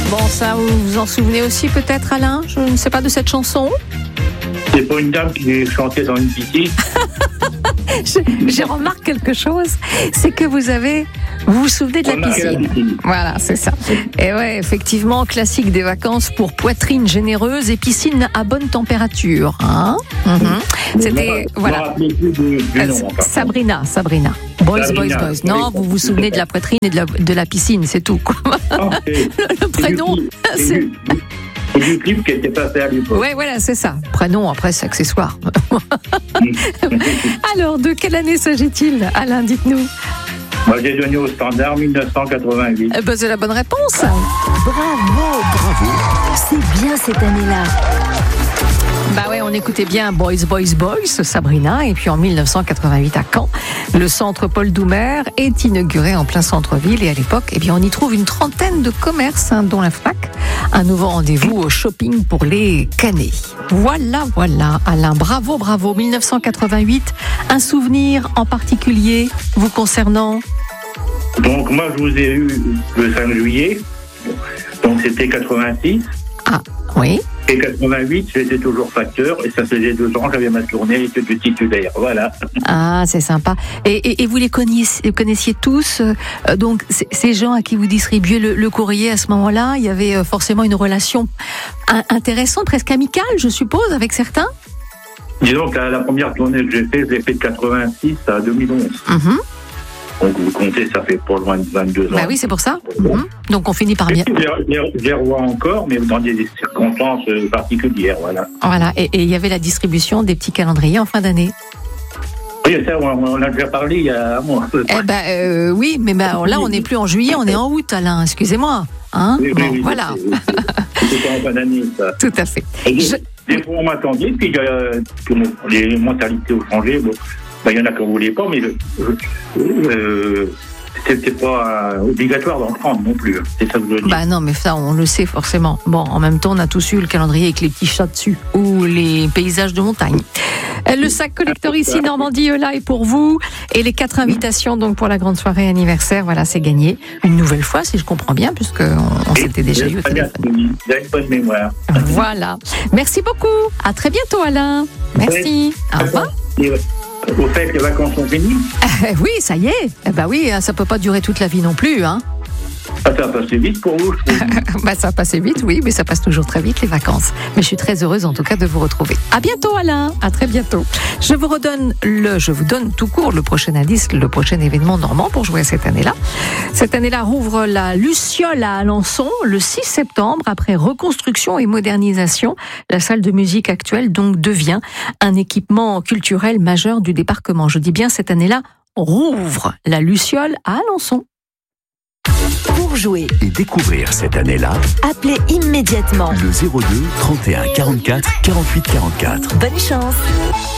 Bon, ça, vous vous en souvenez aussi peut-être, Alain? Je ne sais pas de cette chanson. C'est pas une dame qui chantait dans une piscine. J'ai remarqué quelque chose, c'est que vous vous souvenez de la piscine. Voilà, c'est ça. Et ouais, effectivement, classique des vacances pour poitrine généreuse et piscine à bonne température. Hein. C'était, voilà. Sabrina. Boys. Non, vous vous souvenez de la poitrine et de la piscine, c'est tout. Le prénom, c'est... C'est du clip qui était passé à l'époque. Oui, voilà, c'est ça. Prénom, après, c'est accessoire. Alors, de quelle année s'agit-il, Alain? Dites-nous. Moi, j'ai donné au standard 1988. C'est la bonne réponse. Bravo. C'est bien cette année-là. Bah ouais, on écoutait bien Boys, Sabrina. Et puis en 1988 à Caen, le centre Paul Doumer est inauguré en plein centre-ville. Et à l'époque, on y trouve une trentaine de commerces, dont la Fnac. Un nouveau rendez-vous au shopping pour les canets. Voilà, Alain. Bravo. 1988. Un souvenir en particulier vous concernant? Donc moi, je vous ai eu le 5 juillet. Donc c'était 86. Ah, oui. Et 88, j'étais toujours facteur. Et ça faisait 2 ans, j'avais ma tournée de titulaire. Voilà. Ah, c'est sympa. Et vous les connaissiez tous, donc ces gens à qui vous distribuez le courrier à ce moment-là, il y avait forcément une relation intéressante, presque amicale, je suppose, avec certains? Disons que la première tournée que j'ai faite, je l'ai faite de 86 à 2011. Donc vous comptez, ça fait pas loin de 22 ans. Bah oui, c'est pour ça. Donc on finit par bien. Je les revois encore, mais dans des circonstances particulières, voilà. Voilà, et il y avait la distribution des petits calendriers en fin d'année. Oui, ça, on a déjà parlé il y a un mois. Oui, mais là, on n'est plus en juillet, on est en août, Alain, excusez-moi. Hein? Oui, voilà. C'était en fin d'année, ça. Tout à fait. Des fois, on m'attendait, puis les mentalités ont changé. Bon, il y en a qui ne voulaient pas, mais c'était pas obligatoire d'en prendre non plus. C'est ça que je dis. Bah non, mais ça, on le sait forcément. Bon, en même temps, on a tous eu le calendrier avec les petits chats dessus, ou les paysages de montagne. Le sac collector ici, Normandie, là, est pour vous. Et les 4 invitations, donc, pour la grande soirée anniversaire, voilà, c'est gagné. Une nouvelle fois, si je comprends bien, puisqu'on s'était déjà eu au téléphone. Vous avez une bonne mémoire. Voilà. Merci beaucoup. À très bientôt, Alain. Merci. Au revoir. Au fait, les vacances sont finies? Oui, ça y est. Oui, ça peut pas durer toute la vie non plus, hein. Ça a passé vite pour vous, je trouve. Ça a passé vite, oui, mais ça passe toujours très vite, les vacances. Mais je suis très heureuse, en tout cas, de vous retrouver. À bientôt, Alain. À très bientôt. Je vous donne tout court le prochain indice, le prochain événement normand pour jouer cette année-là. Cette année-là rouvre la Luciole à Alençon le 6 septembre. Après reconstruction et modernisation, la salle de musique actuelle, donc, devient un équipement culturel majeur du département. Je dis bien, cette année-là, rouvre la Luciole à Alençon. Pour jouer et découvrir cette année-là, appelez immédiatement le 02 31 44 48 44. Bonne chance.